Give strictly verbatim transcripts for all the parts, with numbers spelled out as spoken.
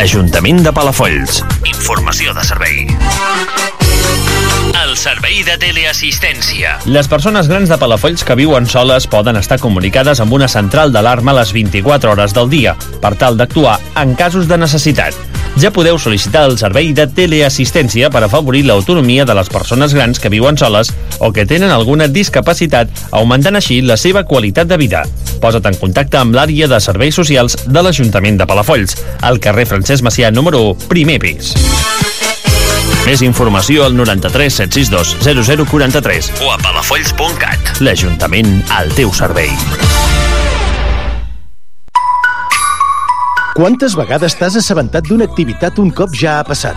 Ajuntament de Palafolls. Informació de servei. El servei de teleassistència. Les persones grans de Palafolls que viuen soles poden estar comunicades amb una central d'alarma a les vint-i-quatre hores del dia, per tal d'actuar en casos de necessitat. Ja podeu sol·licitar el servei de teleassistència per afavorir l'autonomia de les persones grans que viuen soles o que tenen alguna discapacitat, augmentant així la seva qualitat de vida. Posa't en contacte amb l'àrea de serveis socials de l'Ajuntament de Palafolls, al carrer Francesc Macià número u, primer pis. Més informació al noranta-tres set sis dos zero zero quaranta-tres o a palafolls punt cat. L'Ajuntament al teu servei. Quantes vegades t'has assabentat d'una activitat un cop ja ha passat?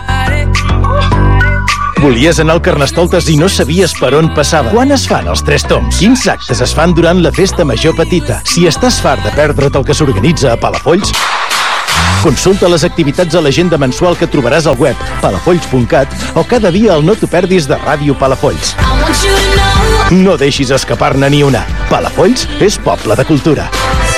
Volies anar al Carnestoltes i no sabies per on passava. Quan es fan els Tres Tombs? Quins actes es fan durant la festa major petita? Si estàs fart de perdre't el que s'organitza a Palafolls, consulta les activitats a l'agenda mensual que trobaràs al web palafolls punt cat o cada dia al No t'ho perdis de Ràdio Palafolls. No deixis escapar-ne ni una. Palafolls és poble de cultura.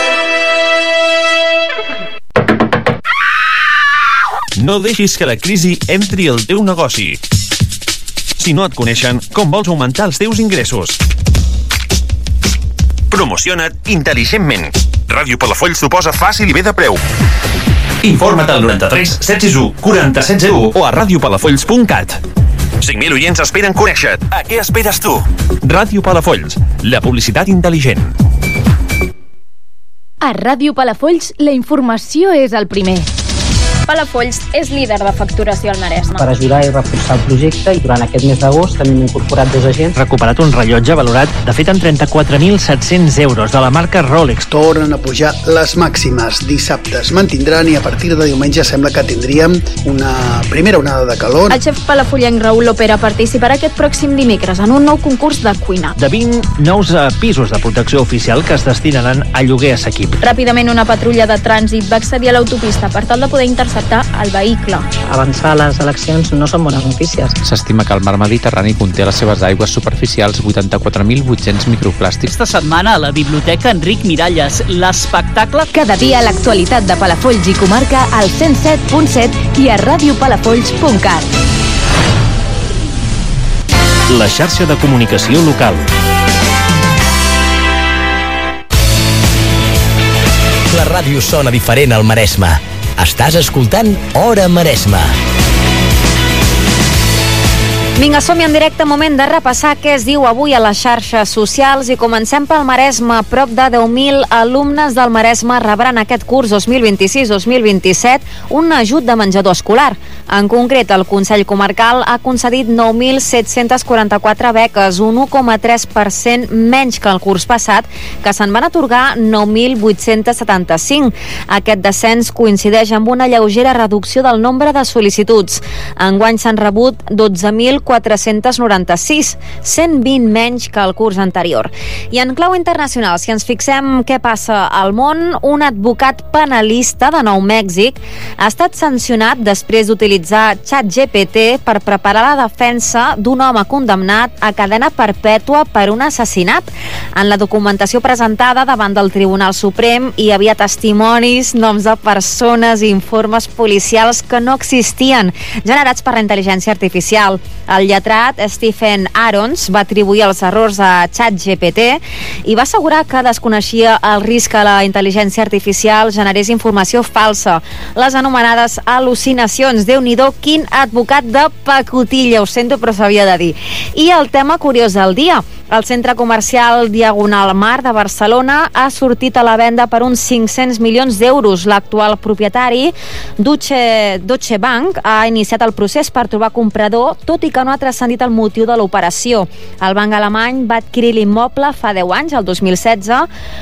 No deixis que la crisi entri al teu negoci. Si no et coneixen, com vols augmentar els teus ingressos? Promociona't intel·ligentment. Ràdio Palafolls t'ho posa fàcil i bé de preu. Informa't al noranta-tres set sis u quaranta-set zero u o a ràdio palafolls punt cat. cinc mil oients esperen conèixer-te. A què esperes tu? Ràdio Palafolls, la publicitat intel·ligent. A Ràdio Palafolls, la informació és el primer. Palafolls és líder de facturació al Maresme. Per ajudar i reforçar el projecte, i durant aquest mes d'agost també hem incorporat dos agents. Recuperat un rellotge valorat de fet en trenta-quatre mil set-cents euros de la marca Rolex. Tornen a pujar les màximes. Dissabte es mantindran i a partir de diumenge sembla que tindríem una primera onada de calor. El xef palafollenc Raül Lopera participarà aquest pròxim dimecres en un nou concurs de cuina. De vint nous pisos de protecció oficial que es destinaran a lloguer assequible. Ràpidament una patrulla de trànsit va accedir a l'autopista per tal de poder interceptar el vehicle. Avançar les eleccions no són bones notícies. S'estima que el mar Mediterrani conté a les seves aigües superficials vuitanta-quatre mil vuit-cents microplàstics. Esta setmana a la Biblioteca Enric Miralles, l'espectacle... Cada dia l'actualitat de Palafolls i comarca al cent set punt set i a ràdio palafolls punt cat. La xarxa de comunicació local. La ràdio sona diferent al Maresme. Estàs escoltant Hora Maresme. Vinga, som-hi en directe, moment de repassar què es diu avui a les xarxes socials i comencem pel Maresme. Prop de deu mil alumnes del Maresme rebran aquest curs dos mil vint-i-sis dos mil vint-i-set un ajut de menjador escolar. En concret, el Consell Comarcal ha concedit nou mil set-cents quaranta-quatre beques, un u coma tres per cent menys que el curs passat, que se'n van atorgar nou mil vuit-cents setanta-cinc. Aquest descens coincideix amb una lleugera reducció del nombre de sol·licituds. Enguany s'han rebut dotze mil quatre-cents noranta-sis, cent vint menys que el curs anterior. I en clau internacional, si ens fixem què passa al món, un advocat penalista de Nou Mèxic ha estat sancionat després d'utilitzar ChatGPT per preparar la defensa d'un home condemnat a cadena perpètua per un assassinat. En la documentació presentada davant del Tribunal Suprem hi havia testimonis, noms de persones i informes policials que no existien, generats per la intel·ligència artificial. El lletrat Stephen Arons va atribuir els errors a ChatGPT i va assegurar que desconeixia el risc que la intel·ligència artificial generés informació falsa, les anomenades al·lucinacions. Déu-n'hi-do, quin advocat de pacotilla, ho sento però s'havia de dir. I el tema curiós del dia: el centre comercial Diagonal Mar de Barcelona ha sortit a la venda per uns cinc-cents milions d'euros. L'actual propietari, Deutsche, Deutsche Bank, ha iniciat el procés per trobar comprador, tot i que no ha transcendit el motiu de l'operació. El banc alemany va adquirir l'immoble fa deu anys, el dos mil setze,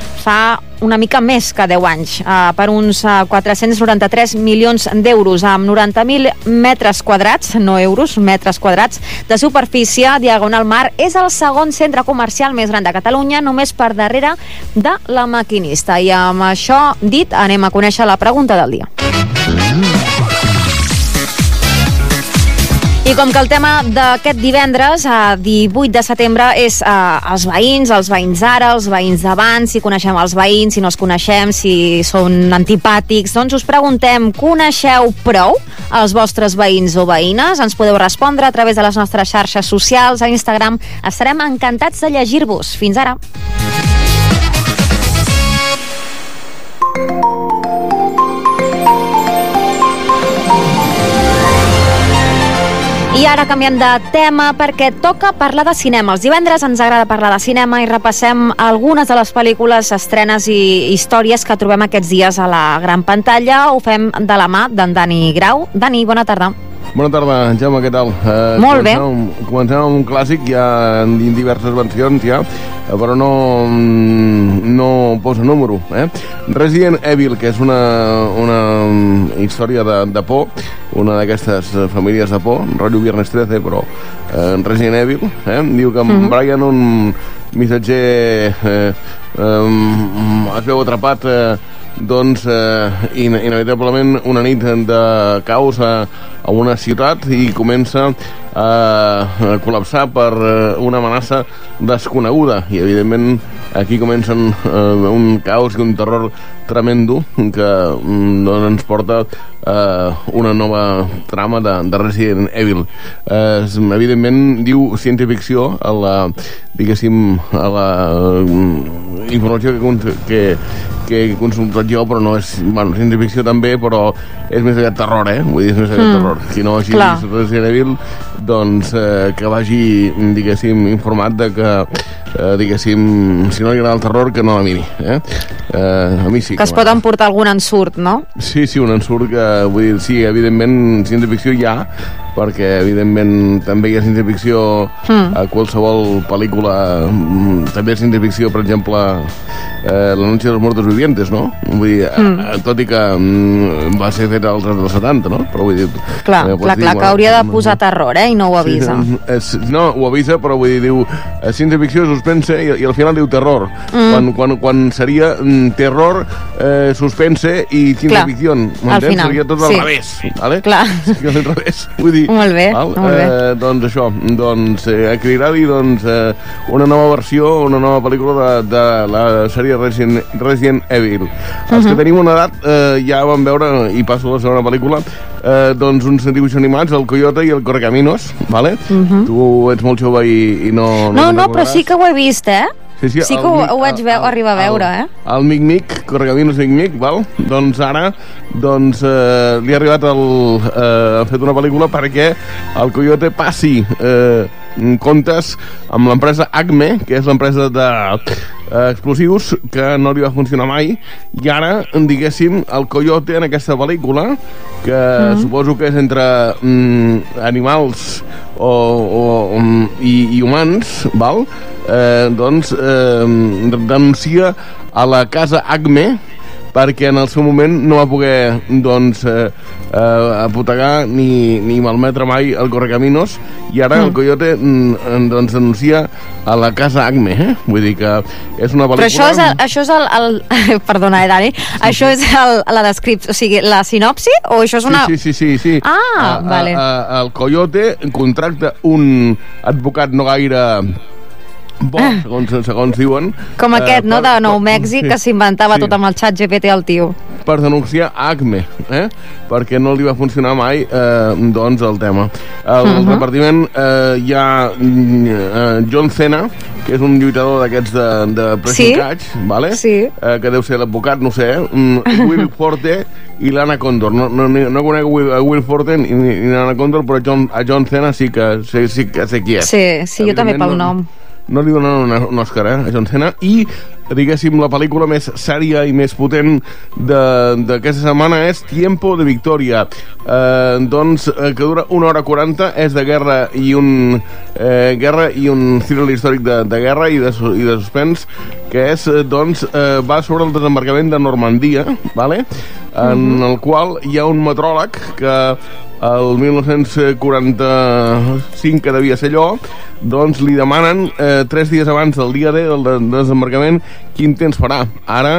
fa una mica més que deu anys, eh, per uns eh, quatre-cents noranta-tres milions d'euros, amb noranta mil metres quadrats, no euros, metres quadrats, de superfície. Diagonal Mar és el segon centre comercial més gran de Catalunya, només per darrere de La Maquinista. I amb això dit, anem a conèixer la pregunta del dia. I com que el tema d'aquest divendres, a divuit de setembre, és eh, els veïns, els veïns d'ara, els veïns d'abans, si coneixem els veïns, si no els coneixem, si són antipàtics, doncs us preguntem, coneixeu prou els vostres veïns o veïnes? Ens podeu respondre a través de les nostres xarxes socials, a Instagram. Estarem encantats de llegir-vos. Fins ara. I ara canviem de tema perquè toca parlar de cinema. Els divendres ens agrada parlar de cinema i repassem algunes de les pel·lícules, estrenes i històries que trobem aquests dies a la gran pantalla. Ho fem de la mà d'en Dani Grau. Dani, bona tarda. Bona tarda, Jaume, què tal? Uh, Molt bé. Comencem, comencem amb un clàssic, ja en diverses versions, ja, però no, no posa número. Eh? Resident Evil, que és una, una història de, de por, una d'aquestes famílies de por, rotllo Viernes trece, però eh, Resident Evil, eh? Diu que en mm-hmm. Brian, un missatger, eh, eh, es veu atrapat eh, doncs, eh, in, inevitablement una nit de caos a, a una ciutat i comença a, a col·lapsar per una amenaça desconeguda i evidentment aquí comencen eh, un caos i un terror tremendo que doncs, ens porta eh, una nova trama de, de Resident Evil. Eh, evidentment diu ciència-ficció a la, diguéssim, a la uh, informació que, que, que he consultat jo, però no és, bueno, ciència-ficció també, però és més aviat terror, eh? Vull dir, és més aviat mm. terror. Si no hagi vist Resident Evil, doncs eh, que vagi, diguéssim, informat de que, eh, diguéssim, si no li agrada el terror, que no la miri, eh? Eh, a mi sí. Que es pot emportar algun ensurt, no? Sí, sí, un ensurt que, vull dir, sí, evidentment, ciència-ficció hi ha, perquè, evidentment, també hi ha ciència-ficció mm. a qualsevol pel·lícula, també ciència-ficció, per exemple, eh, La noche de los muertos vivientes, no? Vull dir, mm. tot i que mm, va ser fet als dels setanta, no? Però vull dir... Clar, eh, clar, dir, clar, que hauria de posar terror, eh? I no ho avisa. Sí, no, ho avisa, però vull dir, diu ciència-ficció, suspense, i, i al final diu terror. Mm. Quan, quan, quan seria mm, terror, eh, suspense i ciència-ficció. M'entens? Seria tot al sí. revés. Vale? Clar. Seria al revés. Vull dir, molt bé, val? molt bé. Eh, doncs això, doncs, eh, a Cridadi, doncs, eh, una nova versió, una nova pel·lícula de, de la sèrie Resident, Resident Evil. Els uh -huh. que tenim una edat eh, ja vam veure, i passo a la segona pel·lícula, eh, doncs uns dibuixos animats, el Coyote i el Correcaminos, vale? Uh -huh. Tu ets molt jove i, i no... No, no, no però sí que ho he vist, eh? Sí, sí, sí que ho, ho vaig veu, arribar a veure, eh? El Mic Mic, Correcaminos Mic Mic, val? Doncs ara doncs, eh, li ha arribat el, eh, ha fet una pel·lícula perquè el Coyote passi eh, comptes amb l'empresa Acme, que és l'empresa de eh, explosius, que no li va funcionar mai, i ara, diguéssim, el Coyote en aquesta pel·lícula, que mm. suposo que és entre mm, animals o, o, um, i, i humans, val? Eh, doncs eh, denuncia a la casa Acme perquè en el seu moment no va poder doncs eh, eh, apotegar ni, ni malmetre mai el Correcaminos i ara mm. el Coyote mm, doncs denuncia a la casa Acme, eh? Vull dir que és una pel·lícula... Però això és el... Això és el, el perdona, eh, Dani? Sí, això sí. és el, la descripció, o sigui, la sinopsi? O això és una... Sí, sí, sí, sí, sí. Ah, a, vale. A, a, el Coyote contracta un advocat no gaire... bo, ah. segons, segons diuen. Com aquest, eh, no?, de Nou Mèxic, sí, que s'inventava sí. tot amb el xat G P T al tio. Per denunciar Acme, eh? perquè no li va funcionar mai eh, doncs el tema. El uh -huh. repartiment eh, hi ha eh, John Cena, que és un lluitador d'aquests de, de pressing sí? catch, vale? sí. eh, que deu ser l'advocat, no sé, eh? Will Forte i l'Anna Condor. No, no, no conec Will, a Will Forte ni, ni l'Anna Condor, però John, a John Cena sí que sé, sí que sé qui és. Sí, sí, jo també pel nom. No li donen un, un Òscar, eh, a John Cena. I, diguéssim, la pel·lícula més sèria i més potent d'aquesta setmana és Tiempo de Victoria. Eh, doncs, eh, que dura una hora quaranta, és de guerra i un eh, guerra i un thriller històric de, de guerra i de, i de suspens, que és, eh, doncs, eh, va sobre el desembarcament de Normandia, vale? En uh-huh. el qual hi ha un metròleg que el mil nou-cents quaranta-cinc, que devia ser allò, doncs li demanen eh, tres dies abans del dia D del desembarcament quin temps farà. Ara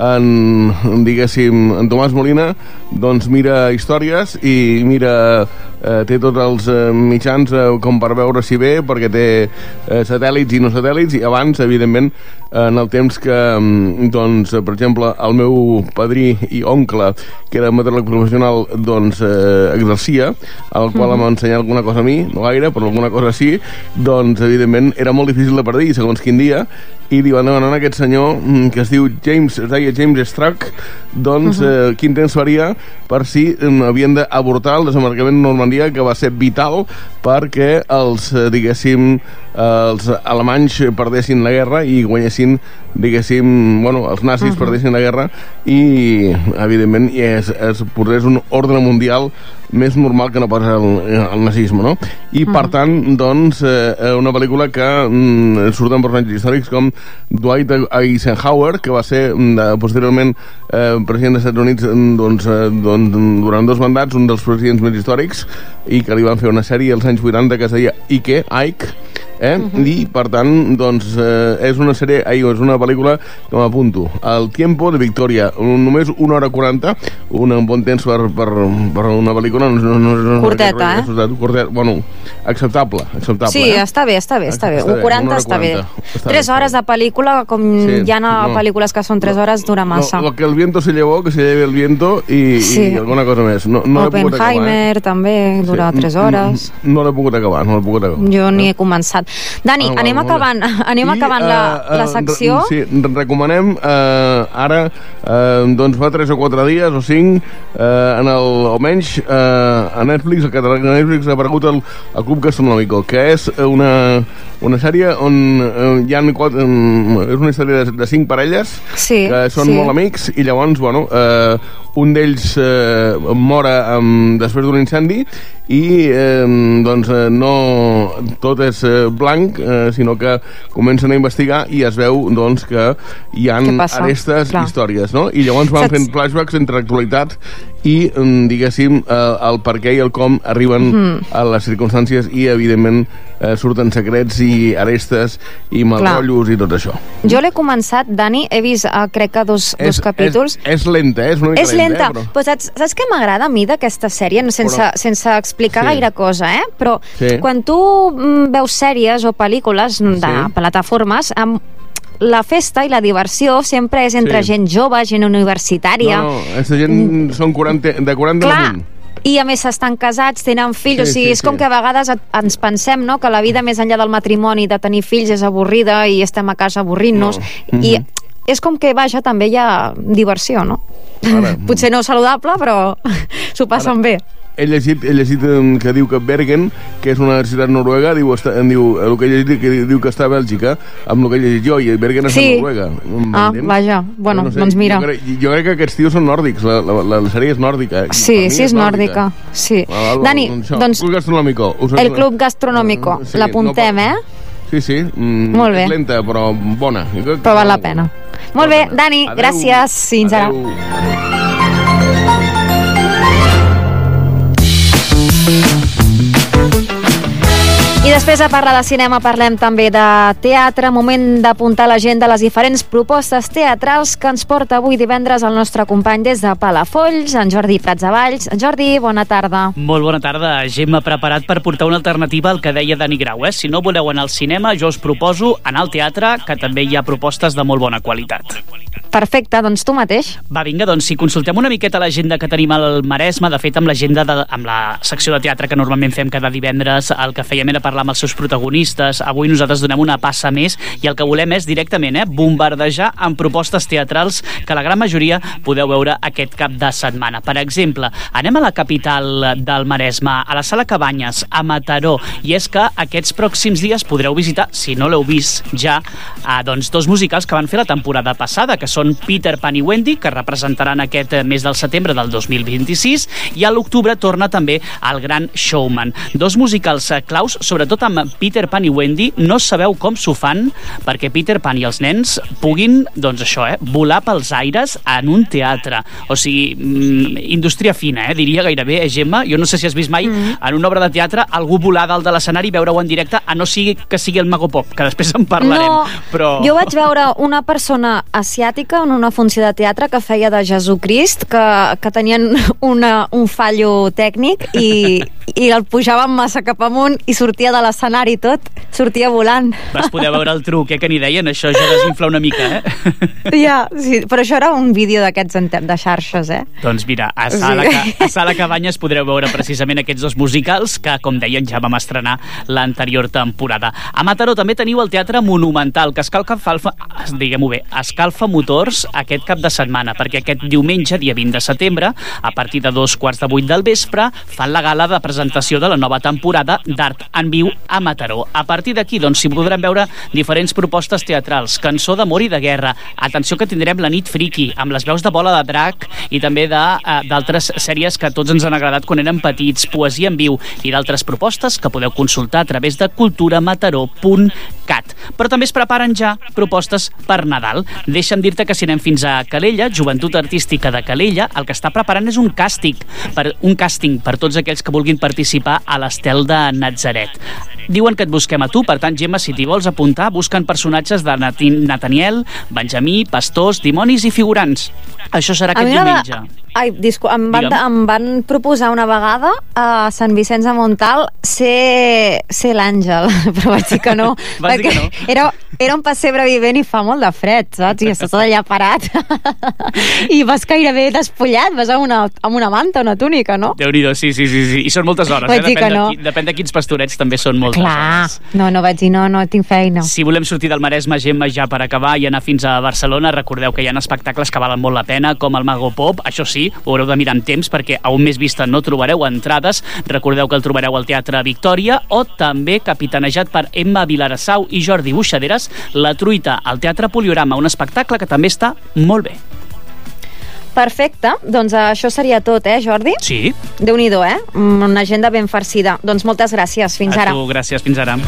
en, diguéssim, en Tomàs Molina doncs mira històries i mira eh, té tots els eh, mitjans eh, com per veure si ve, perquè té eh, satèl·lits i no satèl·lits, i abans, evidentment, en el temps que, doncs, per exemple, el meu padrí i oncle, que era meteoròleg professional, doncs eh, exercia, al qual em va ensenyar alguna cosa a mi, no gaire, però alguna cosa sí, doncs, evidentment, era molt difícil de predir, segons quin dia, i li van demanar a aquest senyor, que es diu James, es deia James Struck, doncs, uh -huh. eh, quin temps faria per si eh, havien d'avortar el desembarcament de Normandia, que va ser vital perquè els, eh, diguéssim, eh, els alemanys perdessin la guerra i guanyessin, diguéssim, bueno, els nazis uh -huh. perdessin la guerra i, evidentment, i es, es posés un ordre mundial més normal que no pas el, el nazisme, no? I, per tant, doncs, eh, una pel·lícula que mm, surten personatges històrics com Dwight Eisenhower, que va ser eh, posteriorment eh, president dels Estats Units doncs, eh, doncs, durant dos mandats, un dels presidents més històrics, i que li van fer una sèrie als anys vuitanta que es deia Ike, Ike, eh? Uh -huh. I, per tant, doncs, eh, és una sèrie, ai, és una pel·lícula que m'apunto. El Tiempo de Victoria, només una hora quaranta, un bon temps per, per, per una pel·lícula. No, no, no, Curteta, eh? Curtet, bueno, acceptable, acceptable. Sí, eh? està bé, està bé, està bé. Està un quaranta està bé. Tres hores de pel·lícula, com sí, hi ha no, pel·lícules que són tres hores, dura massa. Lo, lo que el viento se llevó, que se lleve el viento, i, sí. i alguna cosa més. No, no Oppenheimer, acabar, eh? també, dura sí. tres hores. No, no l'he pogut acabar, no l'he pogut acabar. Jo ni he començat. Dani, ah, anem acabant, anem I, acabant la, uh, la secció. Re, sí, recomanem uh, ara, uh, doncs fa tres o quatre dies o cinc, uh, en el, almenys uh, a Netflix, a Netflix ha aparegut el, el Club Gastronómico, que és una, una sèrie on uh, hi ha quatre, um, és una història de, de cinc parelles sí, que són sí. molt amics, i llavors, bueno, uh, un d'ells eh, mora um, després d'un incendi i eh, doncs eh, no tot és eh, blanc, eh, sinó que comencen a investigar i es veu doncs que hi ha arestes Clar. històries, no? I llavors van Saps? fent flashbacks entre l'actualitat i, diguéssim, eh, el per què i el com arriben mm. a les circumstàncies i, evidentment, eh, surten secrets i arestes i malrotllos i tot això. Jo l'he començat, Dani, he vist, uh, crec que dos, és, dos capítols. És, és lenta, eh? És una mica és lenta. lenta. Eh, però... Però saps, saps què m'agrada a mi d'aquesta sèrie? Sense, però... sense explicar sí. gaire cosa, eh? Però sí. quan tu veus sèries o pel·lícules de sí. plataformes, amb la festa i la diversió sempre és entre sí. gent jove, gent universitària. No, no, aquesta gent mm. són quaranta, de quaranta damunt. I a més estan casats, tenen fills, sí, o sigui, sí, és sí. com que a vegades ens pensem, no?, que la vida més enllà del matrimoni, de tenir fills, és avorrida i estem a casa avorrint-nos. No. Mm-hmm. I és com que, vaja, també hi ha diversió, no? Ara, potser no saludable, però s'ho passen ara, bé. He llegit, he llegit que diu que Bergen, que és una universitat noruega, diu, està, diu, el que he llegit, que diu que està a Bèlgica, amb el que he llegit jo, i Bergen està sí. a Noruega. Ah, vaja, bueno, no sé, doncs mira. Jo crec, jo crec que aquests tios són nòrdics, la, la, la, la sèrie és nòrdica. Sí, sí, és nòrdica. nòrdica. Sí. Ah, Dani, això, doncs... Club Gastronómico. El Club Gastronómico, sí, l'apuntem, no, eh? Sí, sí. Mm, Molt bé. És lenta, però bona. Però val la pena. Molt bé, Dani, Adeu. gràcies. Fins ara. I després de parlar de cinema parlem també de teatre, moment d'apuntar l'agenda a les diferents propostes teatrals que ens porta avui divendres el nostre company des de Palafolls, en Jordi Pratsavalls. Jordi, bona tarda. Molt bona tarda. Gemma preparat per portar una alternativa al que deia Dani Grau. Eh? Si no voleu anar al cinema, jo us proposo anar al teatre, que també hi ha propostes de molt bona qualitat. Perfecte, doncs tu mateix. Va, vinga, doncs si consultem una miqueta l'agenda que tenim al Maresme, de fet amb l'agenda, de, amb la secció de teatre que normalment fem cada divendres, el que fèiem era parlar amb els seus protagonistes. Avui nosaltres donem una passa més i el que volem és directament eh, bombardejar amb propostes teatrals que la gran majoria podeu veure aquest cap de setmana. Per exemple, anem a la capital del Maresme, a la Sala Cabanyes, a Mataró, i és que aquests pròxims dies podreu visitar, si no l'heu vist ja, eh, doncs dos musicals que van fer la temporada passada, que són Peter Pan i Wendy, que representaran aquest mes del setembre del dos mil vint-i-sis, i a l'octubre torna també el Gran Showman. Dos musicals claus, sobretot sobretot amb Peter Pan i Wendy, no sabeu com s'ho fan perquè Peter Pan i els nens puguin, doncs això, eh, volar pels aires en un teatre. O sigui, mm, indústria fina, eh, diria gairebé, eh, Gemma? Jo no sé si has vist mai mm. en una obra de teatre algú volar dalt de l'escenari i veure-ho en directe, a no sigui que sigui el Mago Pop, que després en parlarem. No, però... jo vaig veure una persona asiàtica en una funció de teatre que feia de Jesucrist, que, que tenien una, un fallo tècnic i, i el pujaven massa cap amunt i sortia de l'escenari tot, sortia volant. Vas poder veure el truc, eh, que n'hi deien, això ja desinfla una mica, eh? Ja, sí, però això era un vídeo d'aquests de xarxes, eh? Doncs mira, a Sala, sí. a Sala Cabanyes podreu veure precisament aquests dos musicals que, com deien, ja vam estrenar l'anterior temporada. A Mataró també teniu el Teatre Monumental, que escalfa, diguem-ho bé, escalfa motors aquest cap de setmana, perquè aquest diumenge, dia vint de setembre, a partir de dos quarts de vuit del vespre, fan la gala de presentació de la nova temporada d'Art en Viu a Mataró. A partir d'aquí, doncs, s'hi podran veure diferents propostes teatrals, cançó d'amor i de guerra. Atenció que tindrem la nit friki, amb les veus de Bola de Drac i també d'altres uh, sèries que a tots ens han agradat quan érem petits, poesia en viu i d'altres propostes que podeu consultar a través de cultura mataró punt cat. Però també es preparen ja propostes per Nadal. Deixa'm dir-te que si anem fins a Calella, Joventut Artística de Calella, el que està preparant és un càsting per, un càsting per tots aquells que vulguin participar a l'Estel de Natzaret. Diuen que et busquem a tu, per tant, Gemma, si t'hi vols apuntar, busquen personatges de Nathaniel, Benjamí, pastors, dimonis i figurants. Això serà aquest diumenge. Va... Ai, discul... em, van, em van proposar una vegada a Sant Vicenç de Montalt ser, ser l'Àngel, però vaig dir que no. Vas dir que no? Era, era un pessebre vivent i fa molt de fred, saps? I estàs allà parat. I vas gairebé despullat, vas amb una, amb una manta, una túnica, no? Déu-n'hi-do, sí, sí, sí, sí. I són moltes hores, vaig eh? Depèn, no. de, qui, depèn de quins pastorets també són moltes Clar. hores. No, no vaig dir, no, no tinc feina. Si volem sortir del Maresme, Gemma, ja per acabar i anar fins a Barcelona, recordeu que hi ha espectacles que valen molt la pena, com el Mago Pop, això sí, ho haureu de mirar amb temps perquè a un mes vista no trobareu entrades. Recordeu que el trobareu al Teatre Victòria o també capitanejat per Emma Vilarassau i Jordi Buixaderes, La Truita al Teatre Poliorama, un espectacle que també està molt bé. Perfecte, doncs això seria tot, eh, Jordi? Sí. Déu-n'hi-do, eh? Una agenda ben farcida. Doncs moltes gràcies, fins a ara. A tu, gràcies, fins ara.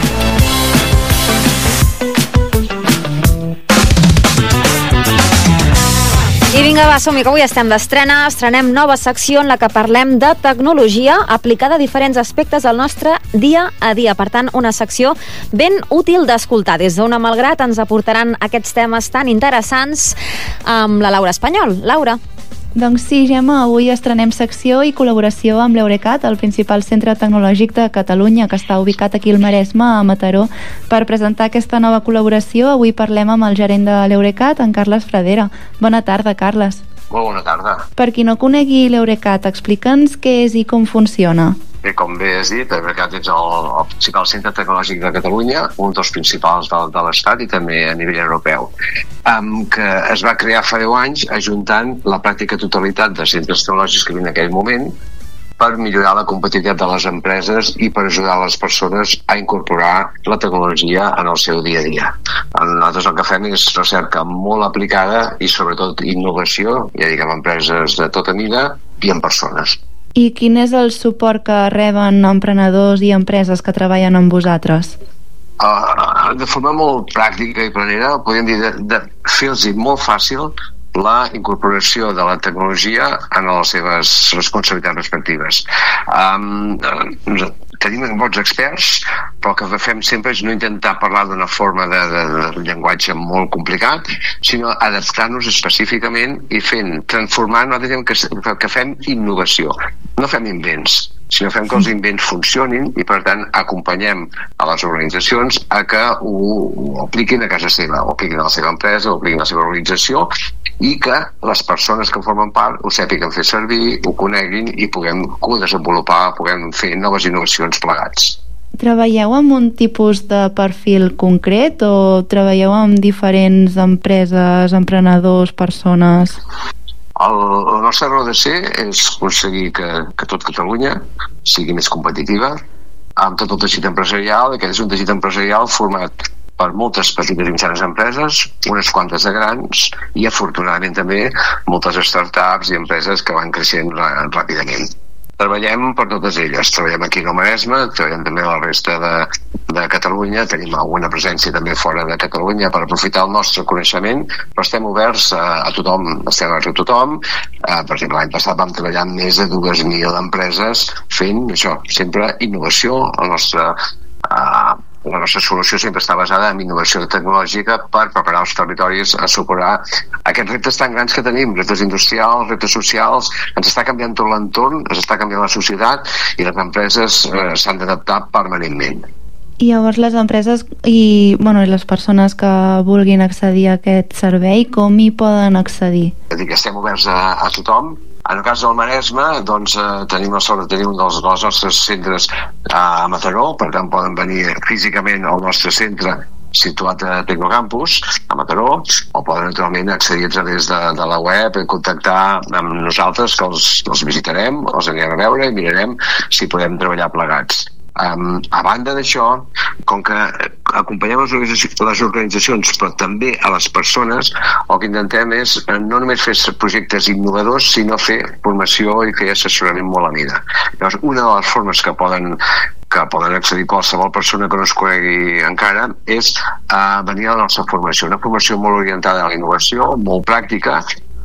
I vinga, va, som-hi, que avui estem d'estrena. Estrenem nova secció en la que parlem de tecnologia aplicada a diferents aspectes del nostre dia a dia. Per tant, una secció ben útil d'escoltar. Des d'Ona Malgrat ens aportaran aquests temes tan interessants amb la Laura Espanyol. Laura. Doncs sí, Gemma, avui estrenem secció i col·laboració amb l'Eurecat, el principal centre tecnològic de Catalunya, que està ubicat aquí al Maresme, a Mataró. Per presentar aquesta nova col·laboració, avui parlem amb el gerent de l'Eurecat, en Carles Fradera. Bona tarda, Carles. Molt bona tarda. Per qui no conegui l'Eurecat, explica'ns què és i com funciona. Bé, com bé has dit, l'Eurecat és el, el principal centre tecnològic de Catalunya, un dels principals de, de l'Estat i també a nivell europeu, um, que es va crear fa deu anys ajuntant la pràctica totalitat de centres tecnològics que hi havia en aquell moment per millorar la competitivitat de les empreses i per ajudar les persones a incorporar la tecnologia en el seu dia a dia. Nosaltres el que fem és recerca molt aplicada i sobretot innovació, ja diguem, empreses de tota mida i en persones. I quin és el suport que reben emprenedors i empreses que treballen amb vosaltres? Uh, de forma molt pràctica i planera, podríem dir de, de fer-los molt fàcil la incorporació de la tecnologia en les seves responsabilitats respectives. Um, uh, tenim molts experts, però el que fem sempre és no intentar parlar d'una forma de, de, de llenguatge molt complicat, sinó adaptar-nos específicament i fent, transformant, nosaltres que, que fem innovació. No fem invents, sinó fem que els invents funcionin i, per tant, acompanyem a les organitzacions a que ho, ho apliquin a casa seva, ho apliquin a la seva empresa, ho apliquin a la seva organització i que les persones que formen part ho sàpiguen fer servir, ho coneguin i puguem co-desenvolupar, puguem fer noves innovacions plegats. Treballeu amb un tipus de perfil concret o treballeu amb diferents empreses, emprenedors, persones? El, la nostra raó de ser és aconseguir que, que tot Catalunya sigui més competitiva amb tot el teixit empresarial. Aquest és un teixit empresarial format per moltes petites i mitjanes empreses, unes quantes de grans i afortunadament també moltes startups i empreses que van creixent ràpidament. Treballem per totes elles. Treballem aquí al Maresme, treballem també a la resta de, de Catalunya, tenim alguna presència també fora de Catalunya per aprofitar el nostre coneixement, però estem oberts a, a tothom, estem oberts a tothom. Uh, per exemple, l'any passat vam treballar amb més de dues mil empreses fent això, sempre innovació. El nostre, uh, la nostra solució sempre està basada en innovació tecnològica per preparar els territoris a superar aquests reptes tan grans que tenim, reptes industrials, reptes socials. Ens està canviant tot l'entorn, ens està canviant la societat i les empreses eh, s'han d'adaptar permanentment. I llavors les empreses i, bueno, i les persones que vulguin accedir a aquest servei, com hi poden accedir? És a dir, que estem oberts a, a tothom. En el cas del Maresme, doncs, eh, tenim la sort de tenir un dels, dels nostres centres a Mataró, per tant poden venir físicament al nostre centre situat a Tecnocampus, a Mataró, o poden naturalment accedir a través de, de la web i contactar amb nosaltres, que els, els visitarem, els anirem a veure i mirarem si podem treballar plegats. Um, a banda d'això, com que acompanyem les organitzacions, les organitzacions però també a les persones, el que intentem és no només fer projectes innovadors, sinó fer formació i fer assessorament molt a mida. Llavors, una de les formes que poden que poden accedir qualsevol persona que no es conegui encara és uh, venir a la nostra formació, una formació molt orientada a la innovació, molt pràctica.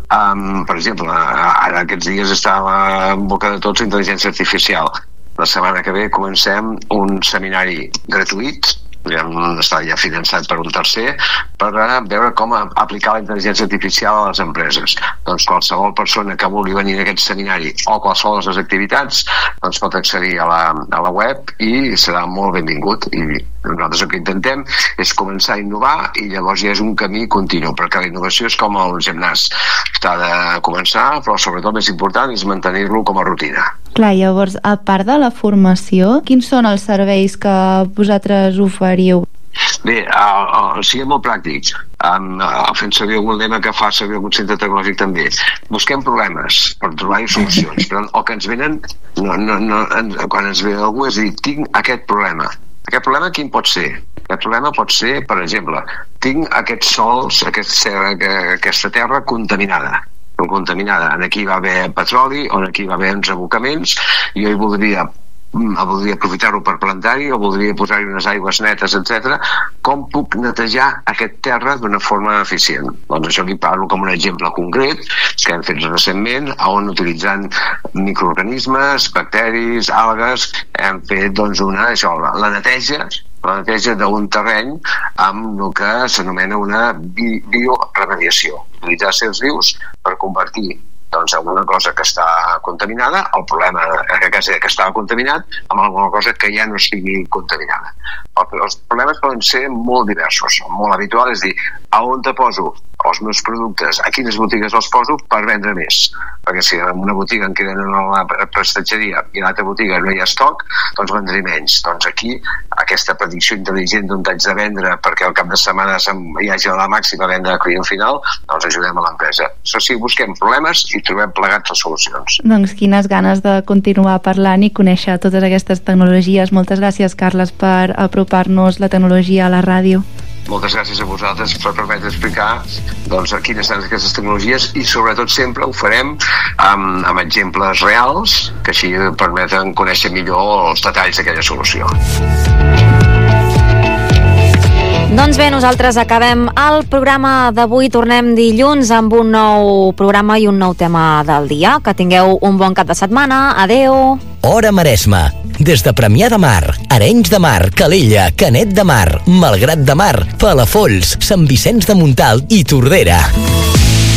Um, per exemple, ara aquests dies està en boca de tots la intel·ligència artificial. La setmana que ve comencem un seminari gratuït, està ja finançat per un tercer, per veure com aplicar la intel·ligència artificial a les empreses. Doncs qualsevol persona que vulgui venir a aquest seminari o qualsevol de les activitats doncs pot accedir a la, a la web i serà molt benvingut. I nosaltres el que intentem és començar a innovar i llavors ja és un camí continu, perquè la innovació és com el gimnàs, està de començar, però sobretot més important és mantenir-lo com a rutina. Clar, llavors, a part de la formació, quins són els serveis que vosaltres oferiu? Bé, uh, uh, siguem molt pràctics. Um, uh, fent servir algun lema que fa servir algun centre tecnològic també. Busquem problemes per trobar-hi solucions, però el que ens venen, no, no, no, en, quan ens ve algú és dir, tinc aquest problema. Aquest problema quin pot ser? Aquest problema pot ser, per exemple, tinc aquests sols, aquest, aquesta terra contaminada. contaminada. Aquí va haver petroli, on aquí va haver uns abocaments, i jo hi voldria voldria aprofitar-ho per plantar-hi o voldria posar-hi unes aigües netes, etcètera. Com puc netejar aquest terra d'una forma eficient? Doncs això li parlo com un exemple concret que hem fet recentment, on utilitzant microorganismes, bacteris, algues, hem fet doncs una, això, la neteja la neteja d'un terreny amb el que s'anomena una bi bioremediació. Utilitzar certs vius per convertir doncs, alguna cosa que està contaminada, el problema que, que estava contaminat, amb alguna cosa que ja no estigui contaminada. Els problemes poden ser molt diversos. Molt habitual és dir, a on te poso els meus productes, a quines botigues els poso per vendre més. Perquè si en una botiga en queden en la prestatgeria i en l'altra botiga no hi ha estoc, doncs vendré menys. Doncs aquí, aquesta predicció intel·ligent d'on t'haig de vendre perquè al cap de setmana hi hagi la màxima venda de client final, doncs ajudem a l'empresa. Això sí, busquem problemes i trobem plegats les solucions. Doncs quines ganes de continuar parlant i conèixer totes aquestes tecnologies. Moltes gràcies, Carles, per apropar-nos la tecnologia a la ràdio. Moltes gràcies a vosaltres per permetre explicar doncs, quines són aquestes tecnologies i sobretot sempre ho farem amb, amb exemples reals que així permeten conèixer millor els detalls d'aquella solució. Doncs bé, nosaltres acabem el programa d'avui. Tornem dilluns amb un nou programa i un nou tema del dia. Que tingueu un bon cap de setmana. Adeu. Hora Maresme. Des de Premià de Mar, Arenys de Mar, Calella, Canet de Mar, Malgrat de Mar, Palafolls, Sant Vicenç de Montalt i Tordera.